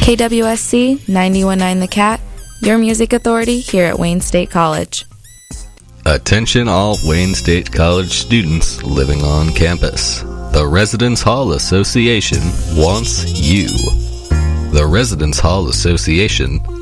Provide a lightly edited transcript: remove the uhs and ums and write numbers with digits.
KWSC 91.9 The Cat, your music authority here at Wayne State College. Attention all Wayne State College students living on campus. The Residence Hall Association wants you. The Residence Hall Association